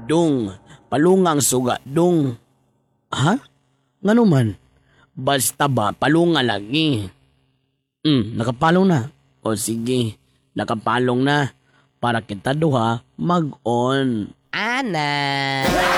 dong. Palungang suga, dong. Ha? Ngano man? Basta ba, palunga lagi. Nakapalong na. O sige, nakapalong na. Para kita duha mag-on. Ana.